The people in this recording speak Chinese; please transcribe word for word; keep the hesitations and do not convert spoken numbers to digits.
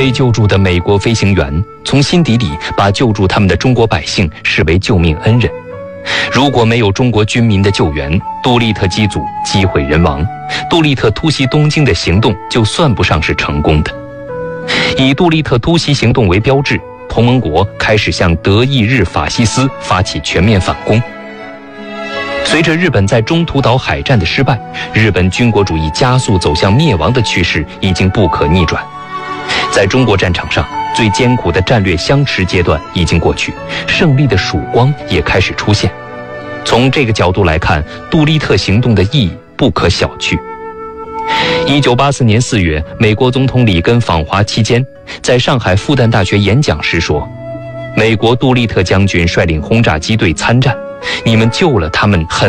被救助的美国飞行员从心底里把救助他们的中国百姓视为救命恩人。如果没有中国军民的救援，杜立特机组机毁人亡，杜立特突袭东京的行动就算不上是成功的。以杜立特突袭行动为标志，同盟国开始向德意日法西斯发起全面反攻。随着日本在中途岛海战的失败，日本军国主义加速走向灭亡的趋势已经不可逆转。在中国战场上，最艰苦的战略相持阶段已经过去，胜利的曙光也开始出现。从这个角度来看，杜立特行动的意义不可小觑。一九八四年四月，美国总统里根访华期间，在上海复旦大学演讲时说：“美国杜立特将军率领轰炸机队参战，你们救了他们很